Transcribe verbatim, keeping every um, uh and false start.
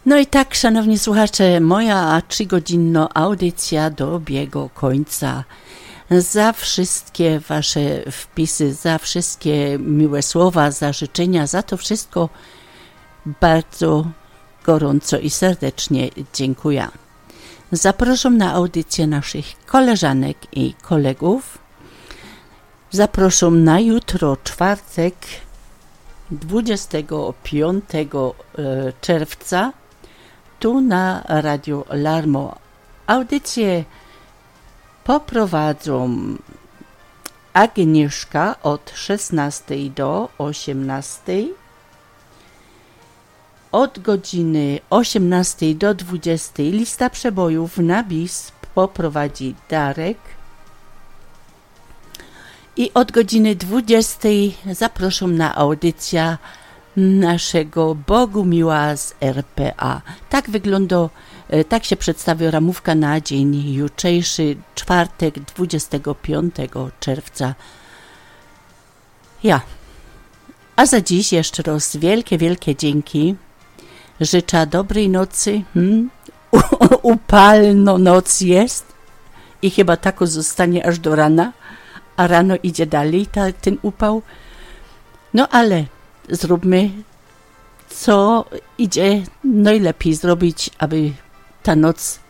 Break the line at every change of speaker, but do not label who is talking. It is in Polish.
No i tak, szanowni słuchacze, moja trzygodzinna audycja dobiegła końca. Za wszystkie wasze wpisy, za wszystkie miłe słowa, za życzenia, za to wszystko bardzo gorąco i serdecznie dziękuję. Zapraszam na audycję naszych koleżanek i kolegów. Zapraszam na jutro, czwartek, dwudziestego piątego czerwca, tu na Radio Larmo. Audycję poprowadzą Agnieszka od szesnastej do osiemnastej, od godziny osiemnastej do dwudziestej lista przebojów na bis poprowadzi Darek i od godziny dwudziestej zapraszam na audycję naszego Bogumiła z R P A. Tak wygląda, tak się przedstawia ramówka na dzień jutrzejszy, czwartek, dwudziestego piątego czerwca. Ja. A za dziś jeszcze raz wielkie, wielkie dzięki. Życzę dobrej nocy. Hmm? Upalno noc jest i chyba tako zostanie aż do rana, a rano idzie dalej ta, ten upał. No ale zróbmy, co idzie najlepiej zrobić, aby ta noc